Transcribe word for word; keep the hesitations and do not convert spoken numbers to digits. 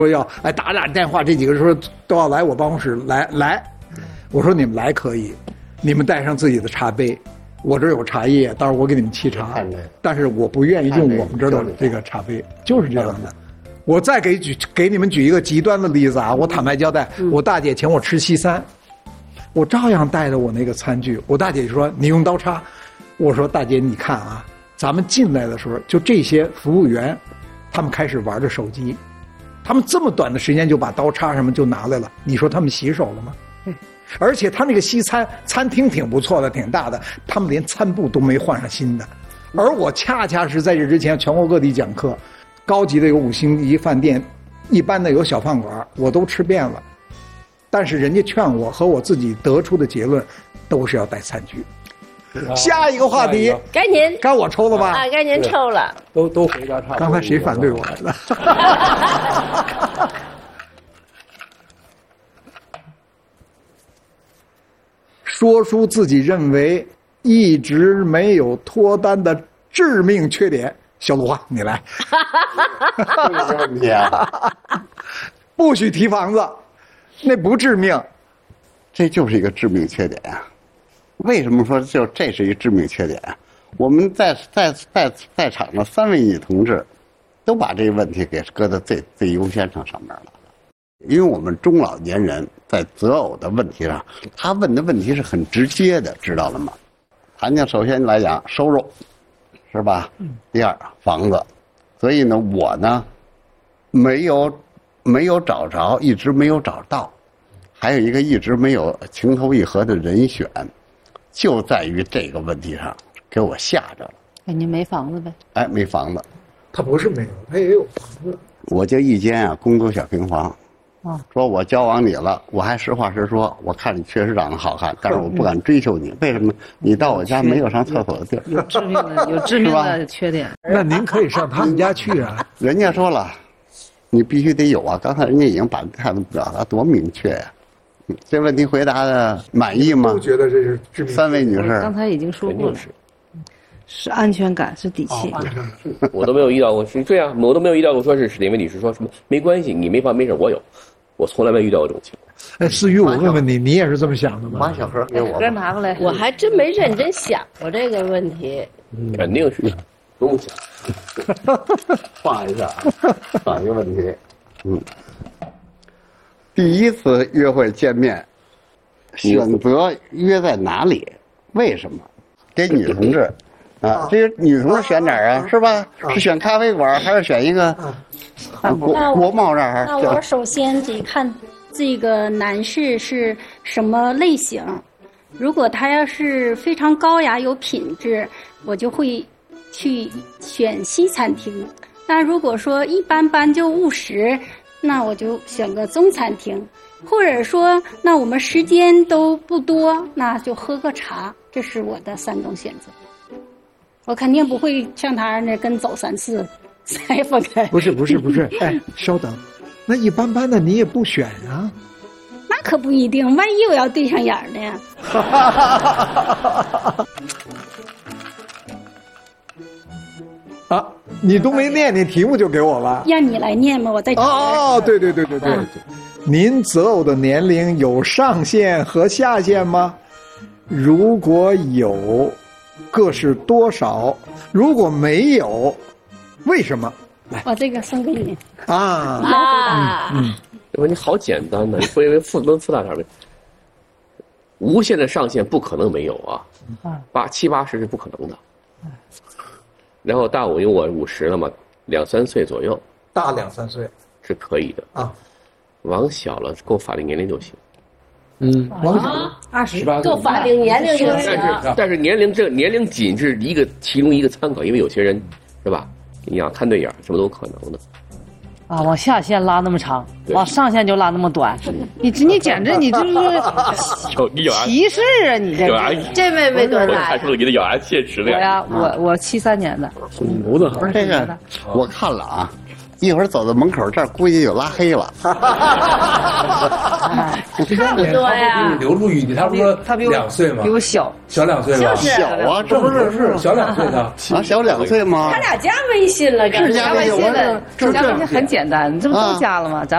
说要哎打打电话，这几个说都要来我办公室来来，我说你们来可以，你们带上自己的茶杯，我这儿有茶叶，到时候我给你们沏茶，但是我不愿意用我们这儿的这个茶杯，就是这样的。我再给举给你们举一个极端的例子啊，我坦白交代，我大姐请我吃西餐，我照样带着我那个餐具，我大姐就说你用刀叉，我说大姐你看啊，咱们进来的时候就这些服务员，他们开始玩着手机。他们这么短的时间就把刀叉什么就拿来了，你说他们洗手了吗？嗯，而且他那个西餐餐厅挺不错的，挺大的，他们连餐布都没换上新的。而我恰恰是在这之前全国各地讲课，高级的有五星级饭店，一般的有小饭馆，我都吃遍了。但是人家劝我和我自己得出的结论，都是要带餐具。下一个话题， 该您， 该我抽了吧？ 啊，该您抽了。 都都回答差不多。 刚才谁反对我来了？说出自己认为一直没有脱单的致命缺点，小鲁啊，你来。 这个问题啊， 不许提房子，那不致命。 这就是一个致命缺点啊。为什么说就这是一致命缺点？我们在在在在场的三位女同志，都把这个问题给搁在最最优先上上面了。因为我们中老年人在择偶的问题上，他问的问题是很直接的，知道了吗？谈讲首先来讲收入，是吧？第二房子，所以呢，我呢没有没有找着，一直没有找到，还有一个一直没有情投意合的人选。就在于这个问题上给我吓着了。 哎，您没房子呗？ 哎，没房子。 他不是没有，他也有房子。 我就一间啊，公租小平房。 哦， 说我交往你了，我还实话实说，我看你确实长得好看，但是我不敢追求你。为什么？你到我家没有上厕所的地儿。 有致命的，有致命的缺点。 那您可以上他们家去啊。 人家说了，你必须得有啊。刚才人家已经把态度表达多明确呀、啊。这问题回答的满意吗？ 不觉得这是致命。 三位女士， 刚才已经说过了，是是安全感，是底气。 哦、我都没有遇到过，是这样，我都没有遇到过，说是哪位女士说什么没关系，你没房没事，我有，我从来没遇到过这种情况。 哎，思雨，我问问你，你也是这么想的吗？ 马小盒给我， 哥拿过来。 我还真没认真想过这个问题。 嗯、肯定是，不用想。 放一下，放一个问题，嗯。第一次约会见面，选择约在哪里？为什么？给女同志啊，这个女同志选哪儿啊？是吧？是选咖啡馆，还是选一个国国贸这儿？ 那我首先得看这个男士是什么类型。如果他要是非常高雅有品质，我就会去选西餐厅。那如果说一般般就务实，那我就选个中餐厅，或者说那我们时间都不多，那就喝个茶，这是我的三种选择。我肯定不会像他那跟走三次才分开。 不是不是不是，哎，稍等，那一般般的你也不选啊？ 那可不一定，万一我要对上眼儿呢？ 啊，你都没念，你题目就给我了。 让你来念吗？我在。 哦，对对对对对。嗯、您择偶的年龄有上限和下限吗？如果有，各是多少？如果没有，为什么？ 我这个送给你。 啊啊！ 嗯，这问题好简单的，你不因为复能复杂点儿无限的上限不可能没有啊，八七八十是不可能的。然后大我因为我五十了嘛，两三岁左右， 大两三岁是可以的啊， 往小了够法定年龄就行。 嗯，往小二十够法定年龄就行。 但是但是年龄这年龄仅是一个其中一个参考，因为有些人是吧，你要看对眼什么都可能的。 啊，往下线拉那么长，往上线就拉那么短，你这你简直你这是歧视啊！你这这妹妹多大呀？ 我看出你的咬牙切齿了。 我呀，我我七三年的， 属牛的。 不是这个，我看了啊，一会儿走到门口这儿，估计就拉黑了。 差不多呀。 刘露雨，他不是他比我两岁吗？ 比我小， 小两岁吧？ 小啊，这不是是小两岁的啊，小两岁吗？ 他俩加微信了， 是加微信了，加微信很简单，你这不都加了吗？咱。